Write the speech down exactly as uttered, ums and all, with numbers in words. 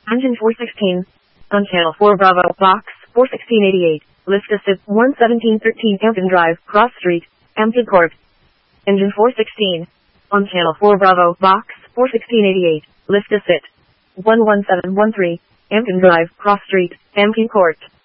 Engine four sixteen. On channel four Bravo, box, four sixteen eighty-eight. List to S I P, one seventeen thirteen Hampton Drive, Cross Street, Hampton Court. Engine four sixteen. On channel four Bravo, box, four sixteen eighty-eight. List to S I P, one one seven one three, Hampton Drive, Cross Street, Hampton Court.